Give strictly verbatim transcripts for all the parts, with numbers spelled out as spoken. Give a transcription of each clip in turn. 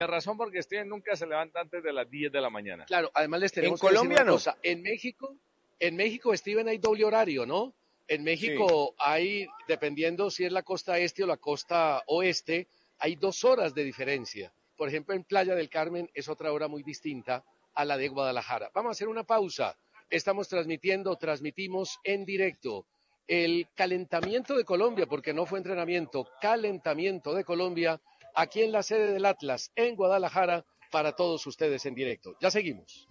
La razón porque Steven nunca se levanta antes de las diez de la mañana. Claro, además les tenemos en que Colombia decir una no. cosa. En México, en México, Steven, hay doble horario, ¿no? En México sí. Hay, dependiendo si es la costa este o la costa oeste, hay dos horas de diferencia. Por ejemplo, en Playa del Carmen es otra hora muy distinta a la de Guadalajara. Vamos a hacer una pausa. Estamos transmitiendo, transmitimos en directo el calentamiento de Colombia, porque no fue entrenamiento, calentamiento de Colombia, aquí en la sede del Atlas, en Guadalajara, para todos ustedes en directo. Ya seguimos.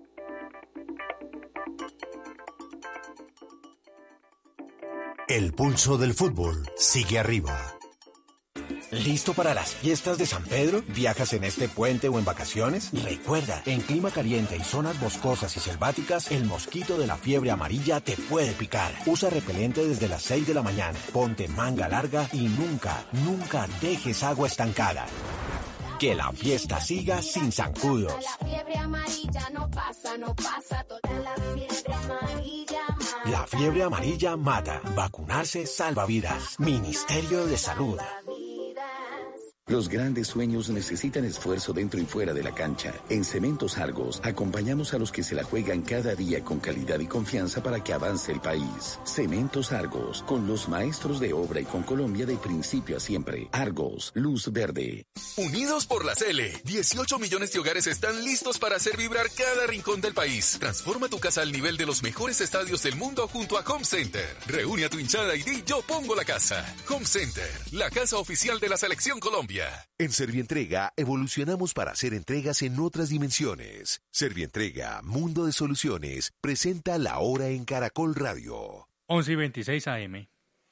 El pulso del fútbol sigue arriba. ¿Listo para las fiestas de San Pedro? ¿Viajas en este puente o en vacaciones? Recuerda, en clima caliente y zonas boscosas y selváticas, el mosquito de la fiebre amarilla te puede picar. Usa repelente desde las seis de la mañana, ponte manga larga y nunca, nunca dejes agua estancada. Que la fiesta siga sin zancudos. La fiebre amarilla no pasa, no pasa, toda la fiebre amarilla mata. La fiebre amarilla mata. Vacunarse salva vidas. Ministerio de Salud. Los grandes sueños necesitan esfuerzo dentro y fuera de la cancha. En Cementos Argos, acompañamos a los que se la juegan cada día con calidad y confianza para que avance el país. Cementos Argos, con los maestros de obra y con Colombia de principio a siempre. Argos, luz verde. Unidos por la C L, dieciocho millones de hogares están listos para hacer vibrar cada rincón del país. Transforma tu casa al nivel de los mejores estadios del mundo junto a Home Center. Reúne a tu hinchada y di yo pongo la casa. Home Center, la casa oficial de la Selección Colombia. En Servientrega evolucionamos para hacer entregas en otras dimensiones. Servientrega, Mundo de Soluciones, presenta La Hora en Caracol Radio. once y veintiséis A M.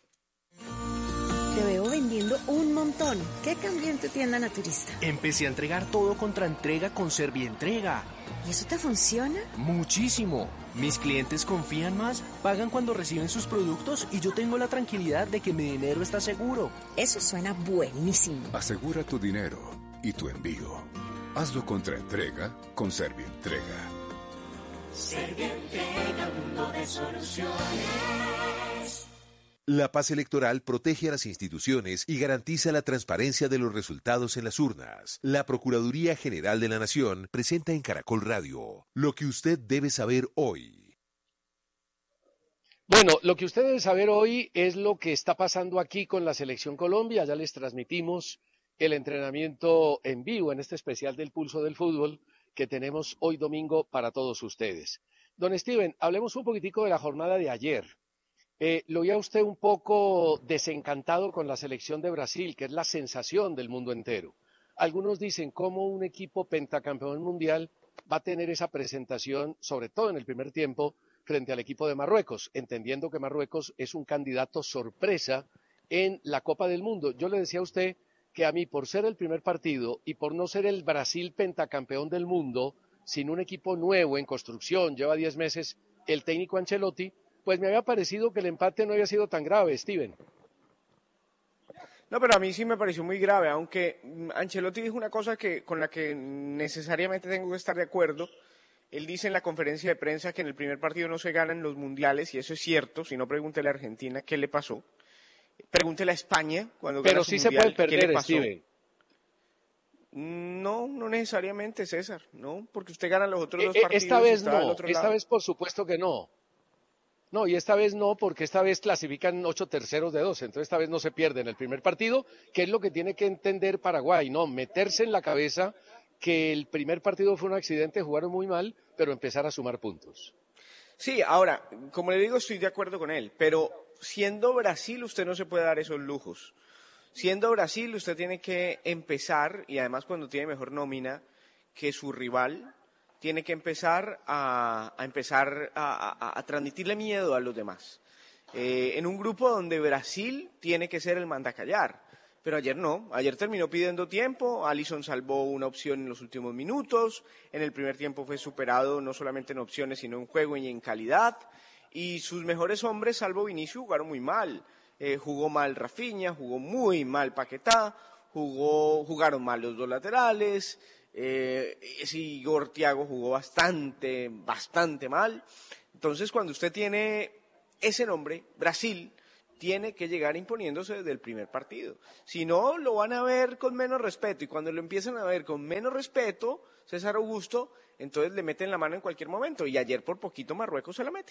Te veo vendiendo un montón. ¿Qué cambió en tu tienda naturista? Empecé a entregar todo contra entrega con Servientrega. ¿Y eso te funciona? Muchísimo. Mis clientes confían más, pagan cuando reciben sus productos y yo tengo la tranquilidad de que mi dinero está seguro. Eso suena buenísimo. Asegura tu dinero y tu envío. Hazlo contra entrega con Servientrega. Servientrega, mundo de soluciones. La paz electoral protege a las instituciones y garantiza la transparencia de los resultados en las urnas. La Procuraduría General de la Nación presenta en Caracol Radio lo que usted debe saber hoy. Bueno, lo que usted debe saber hoy es lo que está pasando aquí con la Selección Colombia. Ya les transmitimos el entrenamiento en vivo en este especial del Pulso del Fútbol que tenemos hoy domingo para todos ustedes. Don Steven, hablemos un poquitico de la jornada de ayer. Eh, lo oía usted un poco desencantado con la selección de Brasil, que es la sensación del mundo entero. Algunos dicen cómo un equipo pentacampeón mundial va a tener esa presentación, sobre todo en el primer tiempo, frente al equipo de Marruecos, entendiendo que Marruecos es un candidato sorpresa en la Copa del Mundo. Yo le decía a usted que a mí, por ser el primer partido y por no ser el Brasil pentacampeón del mundo, sin un equipo nuevo en construcción, lleva diez meses el técnico Ancelotti, pues me había parecido que el empate no había sido tan grave, Steven. No, pero a mí sí me pareció muy grave, aunque Ancelotti dijo una cosa que con la que necesariamente tengo que estar de acuerdo. Él dice en la conferencia de prensa que en el primer partido no se ganan los mundiales, y eso es cierto. Si no, pregúntele a Argentina qué le pasó. Pregúntele a España cuando pero gana sí su mundial, se puede perder, ¿qué le pasó? Steven. No, no necesariamente, César, no, porque usted gana los otros dos Eh, partidos. esta vez y está del no, otro esta lado. vez por supuesto que no. No, y esta vez no, porque esta vez clasifican ocho terceros de dos, entonces esta vez no se pierde en el primer partido, que es lo que tiene que entender Paraguay, no, meterse en la cabeza que el primer partido fue un accidente, jugaron muy mal, pero empezar a sumar puntos. Sí, ahora, como le digo, estoy de acuerdo con él, pero siendo Brasil usted no se puede dar esos lujos. Siendo Brasil usted tiene que empezar, y además cuando tiene mejor nómina que su rival, tiene que empezar a, a empezar a, a, a transmitirle miedo a los demás. Eh, en un grupo donde Brasil tiene que ser el mandacallar, pero ayer no, ayer terminó pidiendo tiempo, Alisson salvó una opción en los últimos minutos, en el primer tiempo fue superado no solamente en opciones sino en juego y en calidad, y sus mejores hombres, salvo Vinicius, jugaron muy mal. Eh, jugó mal Rafinha, jugó muy mal Paquetá, jugó, jugaron mal los dos laterales. Eh, sí, Igor Thiago jugó bastante, bastante mal. Entonces, cuando usted tiene ese nombre, Brasil, tiene que llegar imponiéndose desde el primer partido. Si no, lo van a ver con menos respeto, y cuando lo empiezan a ver con menos respeto, César Augusto, entonces le meten la mano en cualquier momento, y ayer por poquito Marruecos se la mete.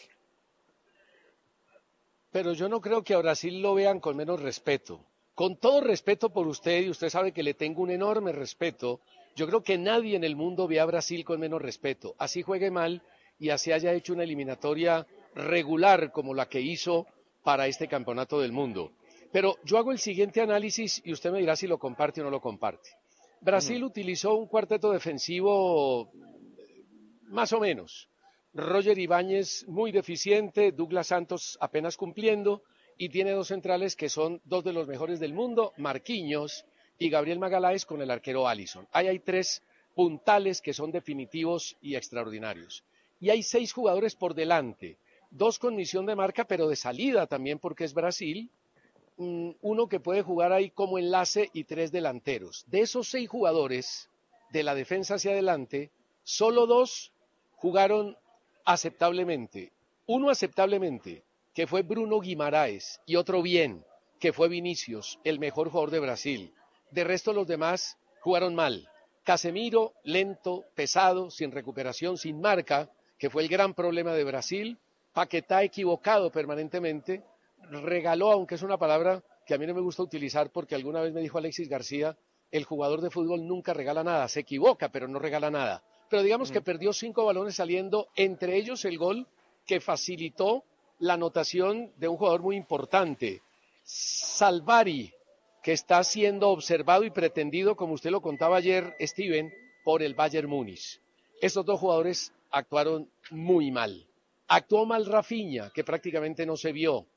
Pero yo no creo que a Brasil lo vean con menos respeto. Con todo respeto por usted, y usted sabe que le tengo un enorme respeto, yo creo que nadie en el mundo ve a Brasil con menos respeto. Así juegue mal y así haya hecho una eliminatoria regular como la que hizo para este campeonato del mundo. Pero yo hago el siguiente análisis y usted me dirá si lo comparte o no lo comparte. Brasil uh-huh. utilizó un cuarteto defensivo más o menos. Roger Ibáñez muy deficiente, Douglas Santos apenas cumpliendo, y tiene dos centrales que son dos de los mejores del mundo, Marquinhos y Gabriel Magaláes, con el arquero Alisson. Ahí hay tres puntales que son definitivos y extraordinarios. Y hay seis jugadores por delante, dos con misión de marca, pero de salida también porque es Brasil, uno que puede jugar ahí como enlace y tres delanteros. De esos seis jugadores, de la defensa hacia adelante, solo dos jugaron aceptablemente. Uno aceptablemente, que fue Bruno Guimaraes, y otro bien, que fue Vinicius, el mejor jugador de Brasil. De resto, los demás jugaron mal. Casemiro, lento, pesado, sin recuperación, sin marca, que fue el gran problema de Brasil. Paquetá, equivocado permanentemente. Regaló, aunque es una palabra que a mí no me gusta utilizar, porque alguna vez me dijo Alexis García, el jugador de fútbol nunca regala nada, se equivoca, pero no regala nada. Pero digamos mm. que perdió cinco balones saliendo, entre ellos el gol que facilitó la anotación de un jugador muy importante, Salvari, que está siendo observado y pretendido, como usted lo contaba ayer, Steven, por el Bayern Múnich. Estos dos jugadores actuaron muy mal. Actuó mal Rafinha, que prácticamente no se vio.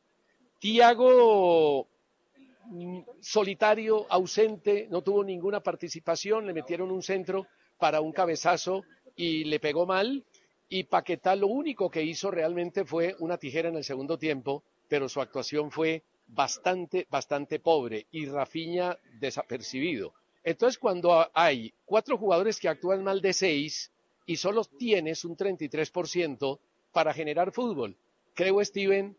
Thiago, solitario, ausente, no tuvo ninguna participación, le metieron un centro para un cabezazo y le pegó mal. Y Paquetá lo único que hizo realmente fue una tijera en el segundo tiempo, pero su actuación fue bastante, bastante pobre, y Rafinha desapercibido. Entonces, cuando hay cuatro jugadores que actúan mal de seis y solo tienes un treinta y tres por ciento para generar fútbol, creo, Steven,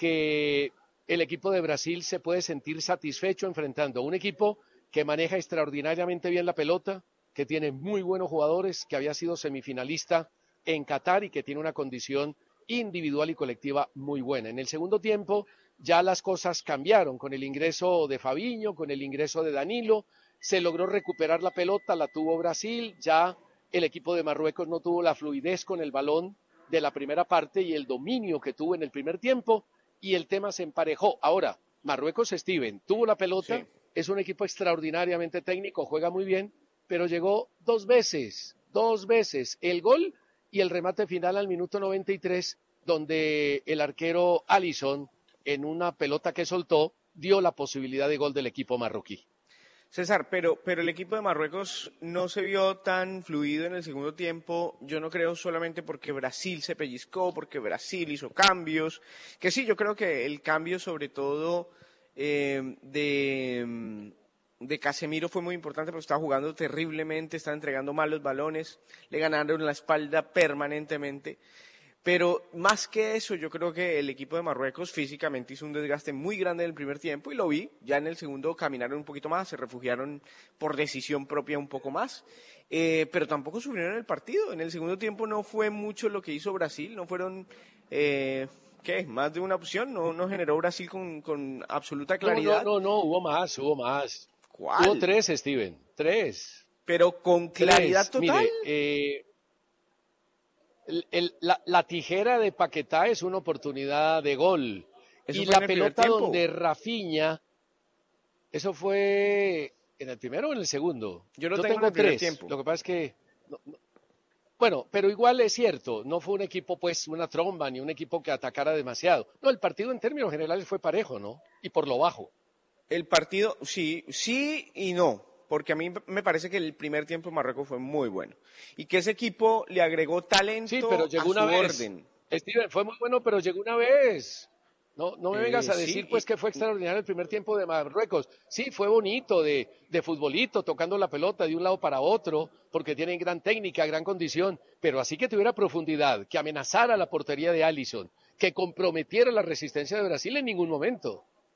que el equipo de Brasil se puede sentir satisfecho enfrentando a un equipo que maneja extraordinariamente bien la pelota, que tiene muy buenos jugadores, que había sido semifinalista en Qatar y que tiene una condición individual y colectiva muy buena. En el segundo tiempo ya las cosas cambiaron con el ingreso de Fabinho, con el ingreso de Danilo, se logró recuperar la pelota, la tuvo Brasil, ya el equipo de Marruecos no tuvo la fluidez con el balón de la primera parte y el dominio que tuvo en el primer tiempo, y el tema se emparejó. Ahora, Marruecos, Steven, tuvo la pelota, sí. Es un equipo extraordinariamente técnico, juega muy bien, pero llegó dos veces, dos veces el gol y el remate final al minuto noventa y tres, donde el arquero Alisson, en una pelota que soltó, dio la posibilidad de gol del equipo marroquí. César, pero, pero el equipo de Marruecos no se vio tan fluido en el segundo tiempo, yo no creo solamente porque Brasil se pellizcó, porque Brasil hizo cambios, que sí, yo creo que el cambio sobre todo eh, de... de Casemiro fue muy importante porque estaba jugando terriblemente, estaba entregando mal los balones, le ganaron la espalda permanentemente. Pero más que eso, yo creo que el equipo de Marruecos físicamente hizo un desgaste muy grande en el primer tiempo y lo vi. Ya en el segundo caminaron un poquito más, se refugiaron por decisión propia un poco más. Eh, pero tampoco sufrieron el partido. En el segundo tiempo no fue mucho lo que hizo Brasil, no fueron... Eh, ¿Qué? ¿Más de una opción? ¿No, no generó Brasil con, con absoluta claridad? No, no, no, no, hubo más, hubo más. ¿Cuál? Hubo tres, Steven, tres. Pero con claridad tres. total. Mire, eh, el, el, la, la tijera de Paquetá es una oportunidad de gol. Eso y la pelota donde Rafinha, eso fue en el primero o en el segundo. Yo lo Yo tengo, tengo en el primer tres. tiempo. Lo que pasa es que... No, no, bueno, pero igual es cierto, no fue un equipo, pues, una tromba, ni un equipo que atacara demasiado. No, el partido en términos generales fue parejo, ¿no? Y por lo bajo. El partido, sí, sí y no, porque a mí me parece que el primer tiempo de Marruecos fue muy bueno. Y que ese equipo le agregó talento sí, pero llegó a una su vez. orden. Steven, fue muy bueno, pero llegó una vez. No, no me vengas eh, a decir, sí, pues, que fue extraordinario el primer tiempo de Marruecos. Sí, fue bonito, de, de futbolito, tocando la pelota de un lado para otro, porque tienen gran técnica, gran condición, pero así que tuviera profundidad, que amenazara la portería de Alisson, que comprometiera la resistencia de Brasil en ningún momento.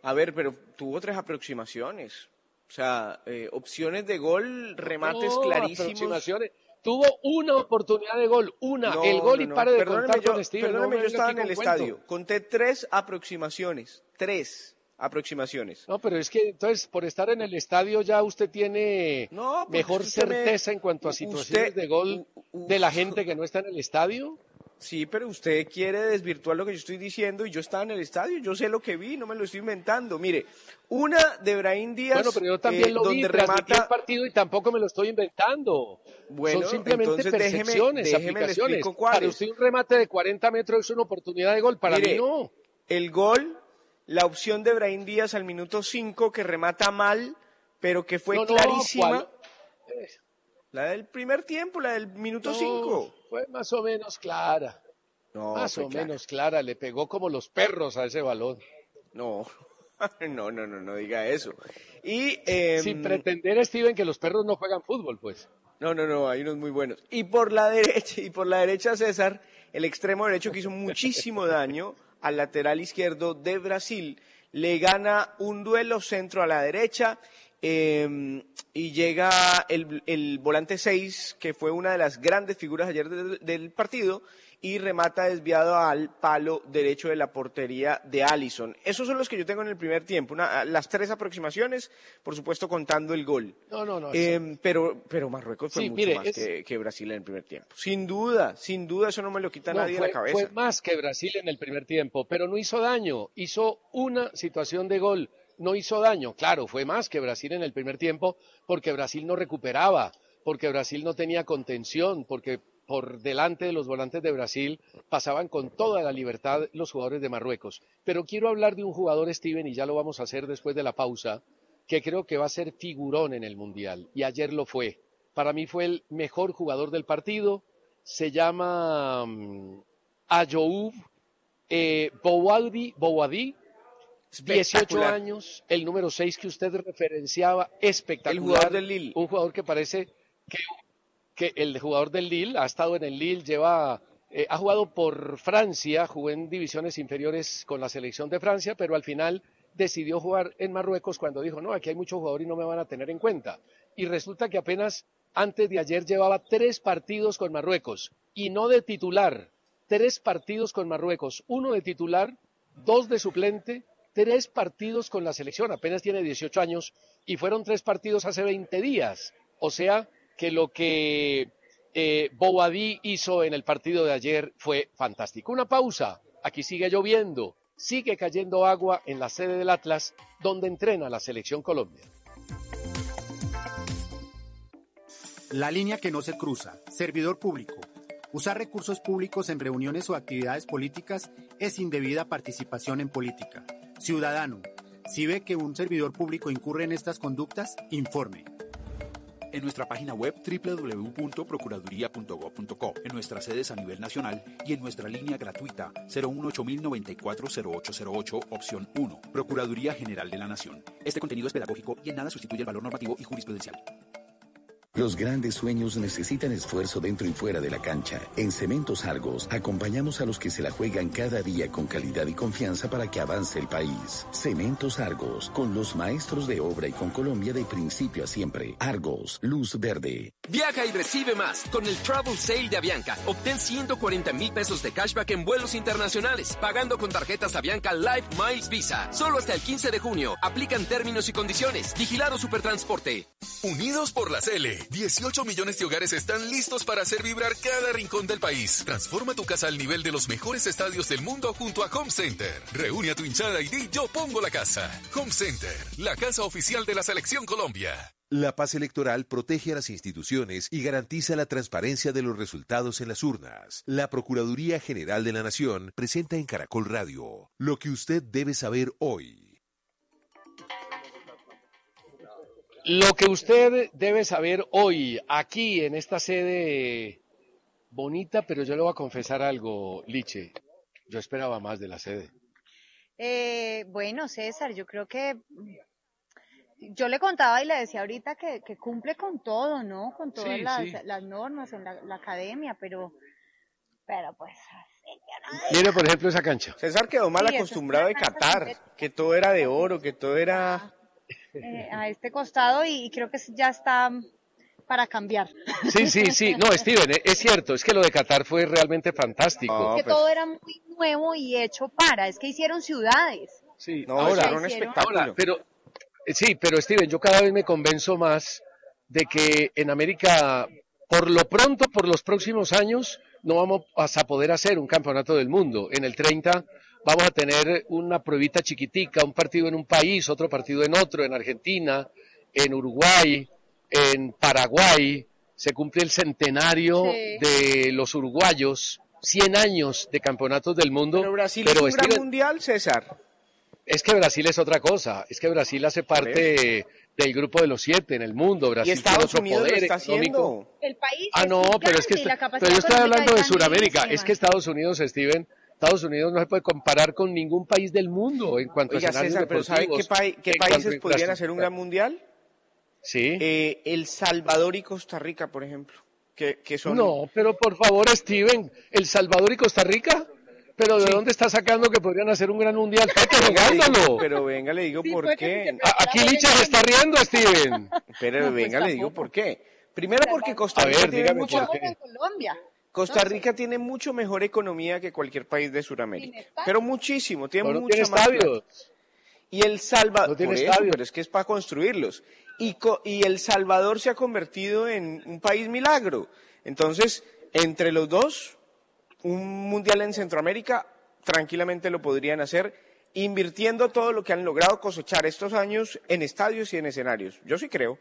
A ver, pero tuvo tres aproximaciones. O sea, eh, opciones de gol, remates No, clarísimos. aproximaciones. Tuvo una oportunidad de gol, una, No, el gol no, y no. pare de Perdóneme, contar yo, con Steven. perdóneme, no yo estaba en aquí el con estadio. cuento. Conté tres aproximaciones. Tres aproximaciones. No, pero es que entonces por estar en el estadio ya usted tiene No, porque mejor usted me- certeza en cuanto a situaciones usted- de gol de la gente que no está en el estadio. Sí, pero usted quiere desvirtuar lo que yo estoy diciendo y yo estaba en el estadio, yo sé lo que vi, no me lo estoy inventando. Mire, una de Brahim Díaz, Bueno, pero yo también eh, lo vi, donde transmití el remata. partido y tampoco me lo estoy inventando. Bueno, Son simplemente entonces déjeme- percepciones, déjeme le aplicaciones. explico cuáles. Para usted un remate de cuarenta metros es una oportunidad de gol, para Mire, mí no. El gol, la opción de Brahim Díaz al minuto cinco que remata mal, pero que fue No, no, clarísima. ¿cuál? La del primer tiempo, la del minuto No, cinco. fue más o menos clara. No, más fue o clara. menos clara, le pegó como los perros a ese balón. No, no, no, no, no diga eso. Y eh, Sin pretender, Steven, que los perros no juegan fútbol, pues. No, no, no, hay unos muy buenos. Y por la derecha, y por la derecha César, el extremo derecho que hizo muchísimo daño al lateral izquierdo de Brasil, le gana un duelo centro a la derecha eh, y llega el, el volante seis, que fue una de las grandes figuras ayer del, del partido, y remata desviado al palo derecho de la portería de Alisson. Esos son los que yo tengo en el primer tiempo, una, las tres aproximaciones, por supuesto contando el gol. No, no, no. Eh, pero, pero Marruecos fue Sí, mucho mire, más es- que, que Brasil en el primer tiempo. Sin duda, sin duda, eso no me lo quita No, nadie fue, de la cabeza. fue más que Brasil en el primer tiempo, pero no hizo daño. Hizo una situación de gol, no hizo daño. Claro, fue más que Brasil en el primer tiempo porque Brasil no recuperaba, porque Brasil no tenía contención, porque por delante de los volantes de Brasil pasaban con toda la libertad los jugadores de Marruecos. Pero quiero hablar de un jugador, Steven, y ya lo vamos a hacer después de la pausa, que creo que va a ser figurón en el Mundial, y ayer lo fue. Para mí fue el mejor jugador del partido, se llama um, Ayoub eh, Bouadi, Bouadi, dieciocho Espectacular. años, el número seis que usted referenciaba, espectacular. El jugador del Lille. Un jugador que parece que, que el jugador del Lille ha estado en el Lille, lleva, eh, ha jugado por Francia, jugó en divisiones inferiores con la selección de Francia, pero al final decidió jugar en Marruecos cuando dijo, no, aquí hay mucho jugador y no me van a tener en cuenta. Y resulta que apenas antes de ayer llevaba tres partidos con Marruecos y no de titular, tres partidos con Marruecos, uno de titular, dos de suplente, tres partidos con la selección, apenas tiene dieciocho años y fueron tres partidos hace veinte días. O sea que lo que eh, Bouadi hizo en el partido de ayer fue fantástico. Una pausa, aquí sigue lloviendo, sigue cayendo agua en la sede del Atlas, donde entrena la selección Colombia. La línea que no se cruza. Servidor público. Usar recursos públicos en reuniones o actividades políticas es indebida participación en política. Ciudadano, si ve que un servidor público incurre en estas conductas, informe. En nuestra página web doble u doble u doble u punto procuraduría punto gob punto co, en nuestras sedes a nivel nacional y en nuestra línea gratuita cero uno ocho cero nueve cuatro cero ocho cero ocho, opción uno. Procuraduría General de la Nación. Este contenido es pedagógico y en nada sustituye el valor normativo y jurisprudencial. Los grandes sueños necesitan esfuerzo dentro y fuera de la cancha. En Cementos Argos acompañamos a los que se la juegan cada día con calidad y confianza para que avance el país. Cementos Argos, con los maestros de obra y con Colombia de principio a siempre. Argos, luz verde. Viaja y recibe más con el Travel Sale de Avianca. Obtén ciento cuarenta mil pesos de cashback en vuelos internacionales, pagando con tarjetas Avianca Life Miles Visa. Solo hasta el quince de junio. Aplican términos y condiciones. Vigilado Supertransporte. Unidos por la Cele, dieciocho millones de hogares están listos para hacer vibrar cada rincón del país. Transforma tu casa al nivel de los mejores estadios del mundo junto a Home Center. Reúne a tu hinchada y di yo pongo la casa. Home Center, la casa oficial de la Selección Colombia. La paz electoral protege a las instituciones y garantiza la transparencia de los resultados en las urnas. La Procuraduría General de la Nación presenta en Caracol Radio lo que usted debe saber hoy. Lo que usted debe saber hoy, aquí en esta sede bonita, pero yo le voy a confesar algo, Liche. Yo esperaba más de la sede. Eh, bueno, César, yo creo que yo le contaba y le decía ahorita que, que cumple con todo, ¿no? Con todas Sí, las, sí. las normas en la, la academia, pero, pero pues Mire, por ejemplo, esa cancha. César quedó mal Sí, eso es acostumbrado de una cancha Qatar, sintética. que todo era de oro, que todo era... Eh, a este costado y, y creo que ya está para cambiar. Sí, sí, sí. No, Steven, eh, es cierto, es que lo de Qatar fue realmente fantástico. Es que todo era muy nuevo y hecho para, es que hicieron ciudades. Sí, No, ahora, eso era un hicieron- espectáculo. ahora, pero eh, sí, pero Steven, yo cada vez me convenzo más de que en América, por lo pronto, por los próximos años, no vamos a poder hacer un campeonato del mundo. En el treinta vamos a tener una pruebita chiquitica, un partido en un país, otro partido en otro, en Argentina, en Uruguay, en Paraguay. Se cumple el centenario Sí. de los uruguayos, cien años de campeonatos del mundo. Pero Brasil pero es un gran Steven, mundial, César. es que Brasil es otra cosa, es que Brasil hace parte del grupo de los siete en el mundo. Y Brasil tiene Estados otro Unidos lo poder está económico. haciendo. El país Ah, es no, pero es que, gigante y la está- capacidad pero yo estoy económica hablando de es Sudamérica. grandísima. Es que Estados Unidos, Steven, Estados Unidos no se puede comparar con ningún país del mundo en cuanto Oiga, a escenarios César, pero ¿sabe qué, deportivos, pai- qué en cuanto a países podrían hacer un infraestructura. gran mundial? Sí. Eh, El Salvador y Costa Rica, por ejemplo. Que, que son... No, pero por favor, Steven, El Salvador y Costa Rica. ¿Pero de Sí. dónde está sacando que podrían hacer un gran mundial? ¡Está Venga, le digo- jugándolo! pero venga, le digo Sí, por fue que qué. se A- Aquí Licha se está riendo, Steven. Pero No, pues venga, le digo tampoco. por qué. Primero porque Costa A Rica ver, tiene dígame mucha... por qué. En Colombia. Costa Rica tiene mucho mejor economía que cualquier país de Sudamérica. Tiene estadios. Pero muchísimo, tiene No, no mucha tiene más plata. estadios. Y El Salvador, No tiene por eso, estadios. pero es que es para construirlos. Y, co- y El Salvador se ha convertido en un país milagro. Entonces, entre los dos, un mundial en Centroamérica tranquilamente lo podrían hacer, invirtiendo todo lo que han logrado cosechar estos años en estadios y en escenarios. Yo sí creo.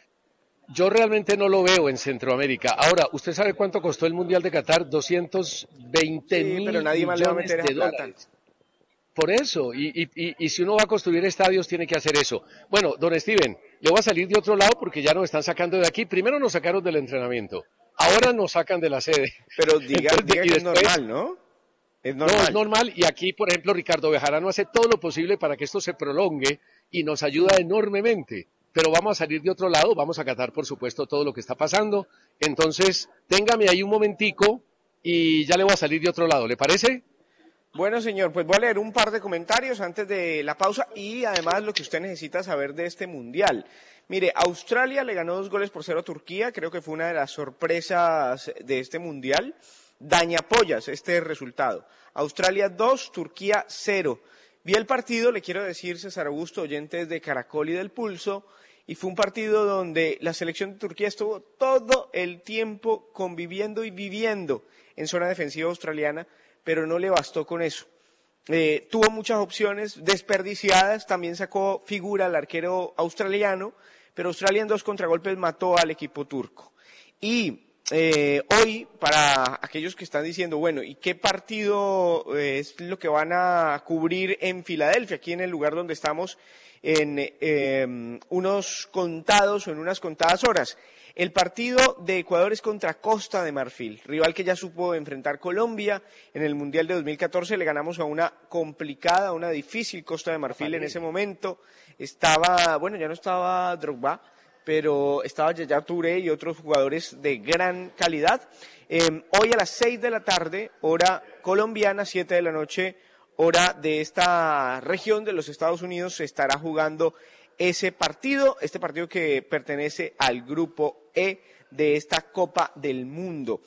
Yo realmente no lo veo en Centroamérica. Ahora, ¿usted sabe cuánto costó el Mundial de Qatar? doscientos veinte Sí, mil pero nadie más le va a millones meter esa de plata. dólares. Por eso, y, y, y, y si uno va a construir estadios, tiene que hacer eso. Bueno, don Steven, yo voy a salir de otro lado porque ya nos están sacando de aquí. Primero nos sacaron del entrenamiento, ahora nos sacan de la sede. Pero diga, Entonces, diga y que es después- normal, ¿no? Es No, normal. es normal, y aquí, por ejemplo, Ricardo Bejarano hace todo lo posible para que esto se prolongue y nos ayuda enormemente. Pero vamos a salir de otro lado, vamos a acatar, por supuesto, todo lo que está pasando. Entonces, téngame ahí un momentico y ya le voy a salir de otro lado, ¿le parece? Bueno, señor, pues voy a leer un par de comentarios antes de la pausa y además lo que usted necesita saber de este mundial. Mire, Australia le ganó dos goles por cero a Turquía, creo que fue una de las sorpresas de este mundial. Dañapollas este resultado. Australia dos, Turquía cero. Vi el partido, le quiero decir, César Augusto, oyentes de Caracol y del Pulso, y fue un partido donde la selección de Turquía estuvo todo el tiempo conviviendo y viviendo en zona defensiva australiana, pero no le bastó con eso. Eh, tuvo muchas opciones desperdiciadas, también sacó figura al arquero australiano, pero Australia en dos contragolpes mató al equipo turco. Y eh, hoy, para aquellos que están diciendo, bueno, ¿y qué partido eh, es lo que van a cubrir en Filadelfia, aquí en el lugar donde estamos, en eh, unos contados o en unas contadas horas? El partido de Ecuador es contra Costa de Marfil, rival que ya supo enfrentar Colombia en el Mundial de dos mil catorce. Le ganamos a una complicada, a una difícil Costa de Marfil en ese momento. Estaba, bueno, ya no estaba Drogba, pero estaba Yaya Touré y otros jugadores de gran calidad. Eh, hoy a las seis de la tarde, hora colombiana, siete de la noche, hora de esta región de los Estados Unidos, se estará jugando ese partido, este partido que pertenece al grupo E de esta Copa del Mundo.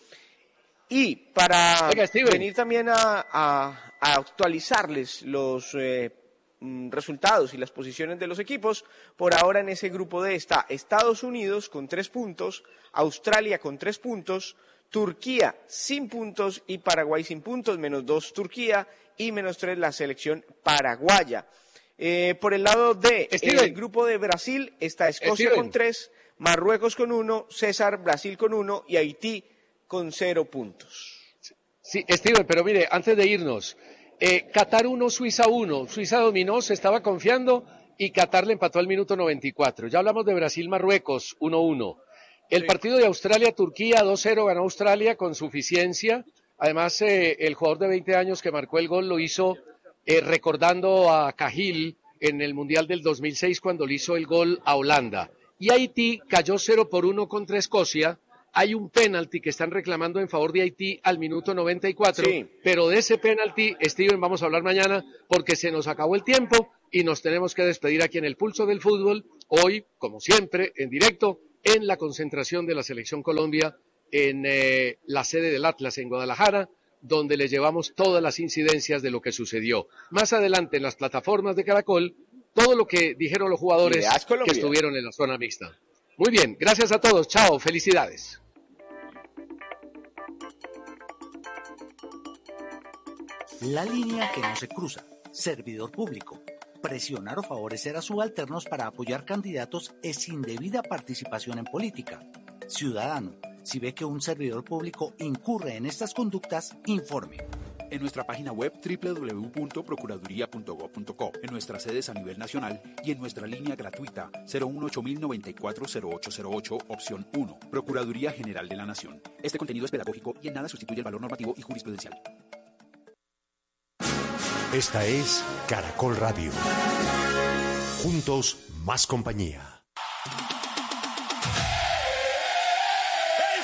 Y para Oiga, Steven. venir también a, a- a actualizarles los eh, mm, resultados y las posiciones de los equipos, por ahora en ese grupo D está Estados Unidos con tres puntos, Australia con tres puntos, Turquía sin puntos y Paraguay sin puntos, menos dos Turquía y menos tres la selección paraguaya. Eh, por el lado de Steven. el grupo de Brasil está Escocia Steven. con tres, Marruecos con uno, César, Brasil con uno y Haití con cero puntos. Sí, Steven, pero mire, antes de irnos, eh, Qatar uno, Suiza uno. Suiza dominó, se estaba confiando y Qatar le empató al minuto noventa y cuatro. Ya hablamos de Brasil-Marruecos, uno uno. El Sí. partido de Australia-Turquía, dos cero, ganó Australia con suficiencia. Además, eh, el jugador de veinte años que marcó el gol lo hizo eh, recordando a Cahill en el Mundial del dos mil seis cuando le hizo el gol a Holanda. Y Haití cayó cero por uno contra Escocia hay un penalti que están reclamando en favor de Haití al minuto noventa y cuatro, sí. Pero de ese penalti, Steven, vamos a hablar mañana porque se nos acabó el tiempo y nos tenemos que despedir aquí en el Pulso del Fútbol, hoy, como siempre, en directo, en la concentración de la Selección Colombia en eh, la sede del Atlas en Guadalajara, donde les llevamos todas las incidencias de lo que sucedió. Más adelante en las plataformas de Caracol, todo lo que dijeron los jugadores que estuvieron en la zona mixta. Muy bien, gracias a todos, chao, felicidades. La línea que no se cruza, servidor público. Presionar o favorecer a subalternos para apoyar candidatos es indebida participación en política. Ciudadano, si ve que un servidor público incurre en estas conductas, informe. En nuestra página web doble u doble u doble u punto procuraduría punto gob punto co, en nuestras sedes a nivel nacional y en nuestra línea gratuita cero uno ocho mil noventa y cuatro cero ocho cero ocho, opción uno. Procuraduría General de la Nación. Este contenido es pedagógico y en nada sustituye el valor normativo y jurisprudencial. Esta es Caracol Radio. Juntos, más compañía.